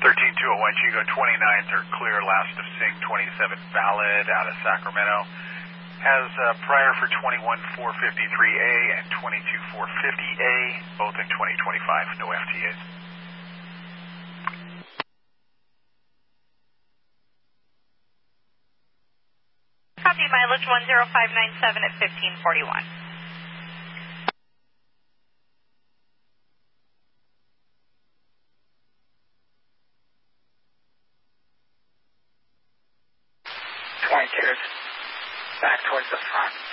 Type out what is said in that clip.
13201 Chico, 29s are clear, last of Sing, 27 valid out of Sacramento. Has prior for 21453A and 22450A, both in 2025, no FTAs. Copy, mileage 10597 at 1541. Back towards the front.